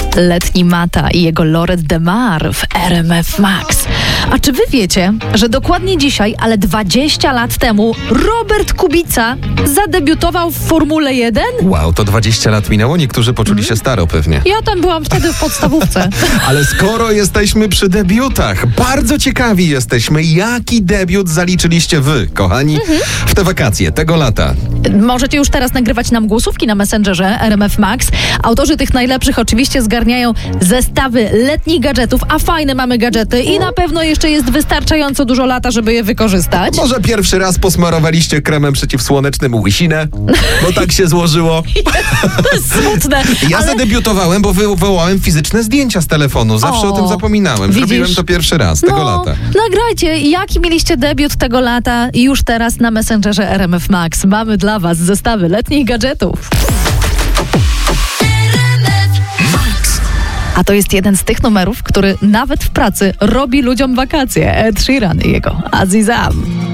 Letni Mata i jego Loret de Mar w RMF Max. A czy wy wiecie, że dokładnie dzisiaj, ale 20 lat temu Robert Kubica zadebiutował w Formule 1? Wow, to 20 lat minęło, niektórzy poczuli się staro pewnie. Ja tam byłam wtedy w podstawówce. Ale skoro jesteśmy przy debiutach, bardzo ciekawi jesteśmy, jaki debiut zaliczyliście wy, kochani, w te wakacje tego lata. Możecie już teraz nagrywać nam głosówki na Messengerze RMF Max. Autorzy tych najlepszych oczywiście zgarniają zestawy letnich gadżetów, a fajne mamy gadżety i na pewno jeszcze jest wystarczająco dużo lata, żeby je wykorzystać. Może pierwszy raz posmarowaliście kremem przeciwsłonecznym łysinę, bo tak się złożyło. To jest smutne. Ja zadebiutowałem, bo wywołałem fizyczne zdjęcia z telefonu. Zawsze o tym zapominałem. Widzisz? Zrobiłem to pierwszy raz tego lata. Nagrajcie, jaki mieliście debiut tego lata już teraz na Messengerze RMF Max. Mamy dla was zestawy letnich gadżetów. A to jest jeden z tych numerów, który nawet w pracy robi ludziom wakacje. Ed Sheeran i jego Azizam.